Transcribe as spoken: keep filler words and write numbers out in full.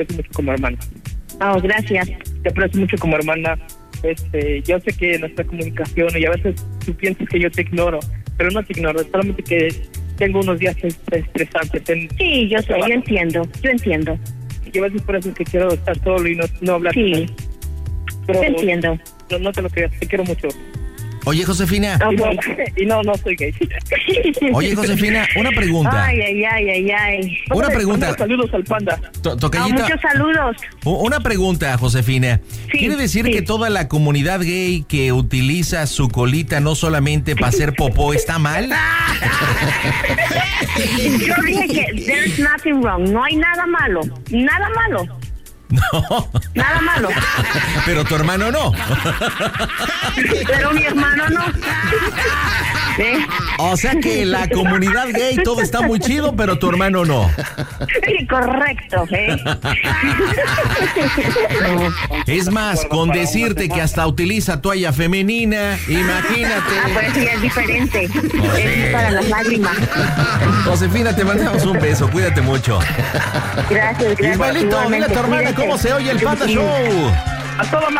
aprecio mucho como hermana. Oh, gracias. Te aprecio mucho como hermana. Este, yo sé que nuestra comunicación y a veces tú piensas que yo te ignoro, pero no te ignoro, solamente que tengo unos días estresantes. En, sí, yo sé, yo entiendo, yo entiendo. Y a veces por eso es que quiero estar solo y no, no hablar. Sí, pero, te entiendo. No, no te lo creas, te quiero mucho. Oye, Josefina. Okay. Y, no, y no, no soy gay. Oye, Josefina, una pregunta. Ay, ay, ay, ay, ay. Una pregunta. Saludos al panda. To Tocayita. No, muchos saludos. Una pregunta, Josefina. Sí, ¿Quiere decir sí. que toda la comunidad gay que utiliza su colita no solamente para hacer popó está mal? Yo dije que there's nothing wrong. No hay nada malo. Nada malo. No. Nada malo. Pero tu hermano no. Pero mi hermano no. ¿Sí? O sea que la comunidad gay todo está muy chido, pero tu hermano no. Sí, correcto, ¿eh? Es más, con decirte que hasta utiliza toalla femenina, imagínate. Ah, pues sí, es diferente. Es para las lágrimas. Josefina, te mandamos un beso, cuídate mucho. Gracias, gracias. Ismaelito, dile a tu hermana cómo se oye el Panda Show. A toda